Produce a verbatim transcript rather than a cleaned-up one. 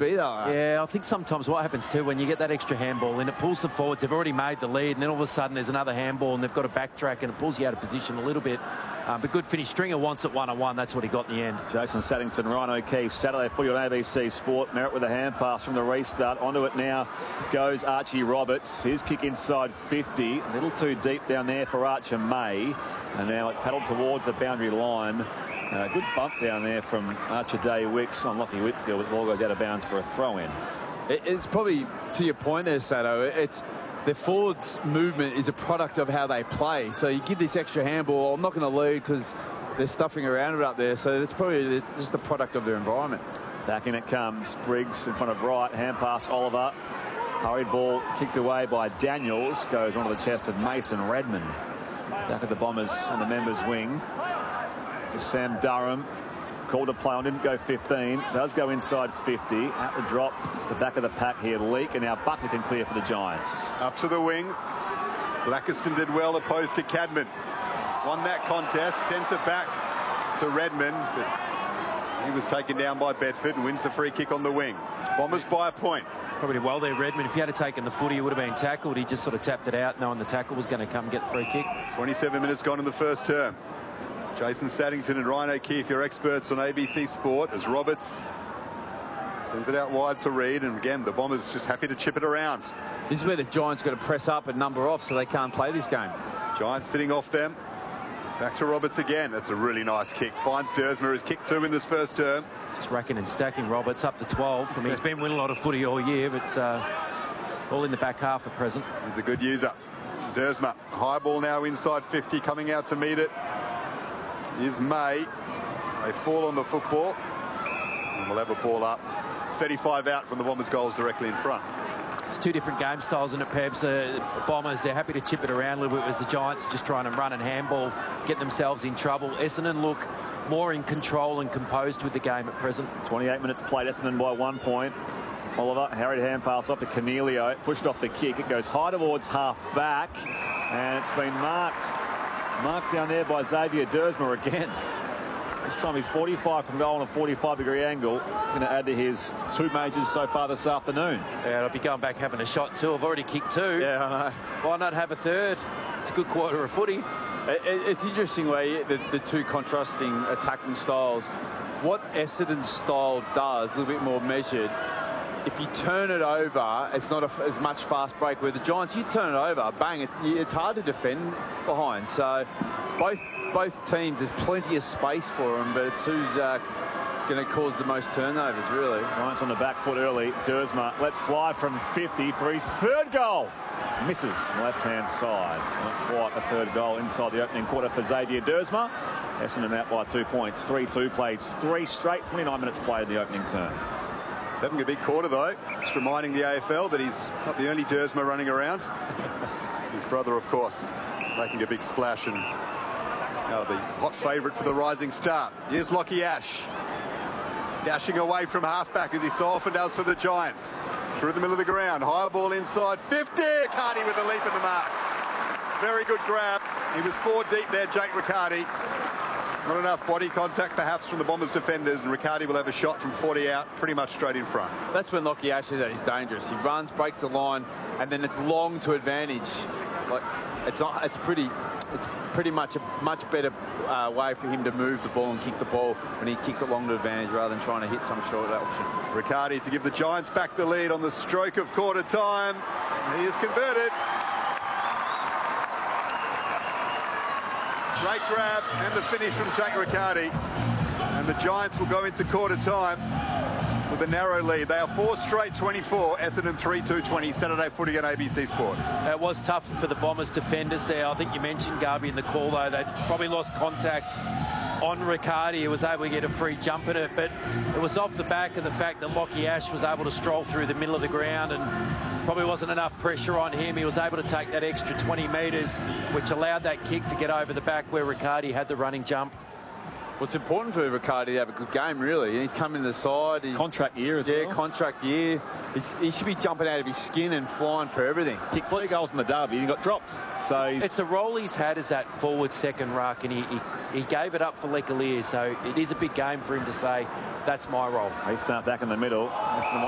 be that. Yeah, I think sometimes what happens too when you get that extra handball in, it pulls the forwards. They've already made the lead, and then all of a sudden there's another handball, and they've got to backtrack, and it pulls you out of position a little bit. Um, but good finish. Stringer wants it one on one. That's what he got in the end. Jason Saddington, Ryan O'Keefe, Saturday for you on A B C Sport. Merritt with a hand pass from the restart. Onto it now goes Archie Roberts. His kick inside fifty. A little too deep down there for Archer May. And now it's paddled towards the boundary line. Uh, good bump down there from Archer Day Wicks on Lockie Whitfield. The ball goes out of bounds for a throw-in. It's probably, to your point there, Sado, it's their forwards movement is a product of how they play. So you give this extra handball, I'm not going to lead because they're stuffing around it up there. So it's probably it's just the product of their environment. Back in it comes. Briggs in front of Wright. Hand pass Oliver. Hurried ball kicked away by Daniels. Goes onto the chest of Mason Redmond. Back at the Bombers on the members' wing. To Sam Durham. Called to play on, didn't go fifteen. Does go inside fifty. At the drop, the back of the pack here, Leak, and now Buckley can clear for the Giants. Up to the wing. Blackiston did well opposed to Cadman. Won that contest, sends it back to Redmond. But he was taken down by Bedford and wins the free kick on the wing. Bombers by a point. Probably did well there, Redmond. If he had taken the footy, he would have been tackled. He just sort of tapped it out, knowing the tackle was going to come get the free kick. twenty-seven minutes gone in the first term. Jason Saddington and Ryan O'Keefe, your experts on A B C Sport, as Roberts sends it out wide to Reid. And again, the Bombers just happy to chip it around. This is where the Giants got to press up and number off so they can't play this game. Giants sitting off them. Back to Roberts again. That's a really nice kick. Finds Dersma, his kick two in this first term. Just racking and stacking Roberts up to twelve. I mean, he's been winning a lot of footy all year, but uh, all in the back half at present. He's a good user. Dersma, high ball now inside fifty, coming out to meet it is May. They fall on the football, and we'll have a ball up. thirty-five out from the Bombers' goals directly in front. It's two different game styles in it, Pebs. The Bombers, they're happy to chip it around a little bit, as the Giants just trying to run and handball, get themselves in trouble. Essendon look more in control and composed with the game at present. twenty-eight minutes played, Essendon by one point. Oliver, harried hand pass off to Cornelio, pushed off the kick. It goes high towards half back, and it's been marked. Marked down there by Xavier Dersma again. This time he's forty-five from goal on a forty-five degree angle. Going to add to his two majors so far this afternoon. Yeah, I'll be going back having a shot too. I've already kicked two. Yeah, I know. Why not have a third? It's a good quarter of footy. It, it's interesting way the, the two contrasting attacking styles. What Essendon's style does, a little bit more measured. If you turn it over, it's not a, as much fast break. Where the Giants, you turn it over, bang, it's it's hard to defend behind. So both both teams, there's plenty of space for them, but it's who's uh, going to cause the most turnovers, really. Giants on the back foot early. Dersma lets fly from fifty for his third goal. Misses left-hand side. Not quite a third goal inside the opening quarter for Xavier Dersma. Essendon out by two points. three two plays three straight. twenty-nine minutes played in the opening term. Having a big quarter, though. Just reminding the A F L that he's not the only Dersma running around. His brother, of course, making a big splash, and now the hot favourite for the rising star. Here's Lockie Ash, dashing away from halfback as he so often does for the Giants. Through the middle of the ground, high ball inside fifty. Riccardi with a leap in the mark. Very good grab. He was four deep there, Jake Riccardi. Not enough body contact, perhaps, from the Bombers defenders, and Riccardi will have a shot from forty out, pretty much straight in front. That's when Lockie Ash is at his dangerous. He runs, breaks the line, and then it's long to advantage. Like it's not. It's pretty. It's pretty much a much better uh, way for him to move the ball and kick the ball when he kicks it long to advantage rather than trying to hit some short option. Riccardi to give the Giants back the lead on the stroke of quarter time. He is converted. Great grab and the finish from Jake Riccardi. And the Giants will go into quarter time with a narrow lead. They are four straight twenty-four. Essendon three two twenty. Saturday footy on A B C Sport. It was tough for the Bombers defenders there. I think you mentioned Garby in the call, though. They probably lost contact on Riccardi. He was able to get a free jump at it, but it was off the back of the fact that Lockie Ash was able to stroll through the middle of the ground, and probably wasn't enough pressure on him. He was able to take that extra twenty metres, which allowed that kick to get over the back where Riccardi had the running jump. Well, it's important for Riccardi to have a good game, really. He's coming to the side. He's, contract year as yeah, well. Yeah, contract year. He's, he should be jumping out of his skin and flying for everything. Kicked three goals in the derby and he got dropped. So he's... It's a role he's had as that forward second ruck, and he, he, he gave it up for Lecalier, so it is a big game for him to say, that's my role. They start back in the middle.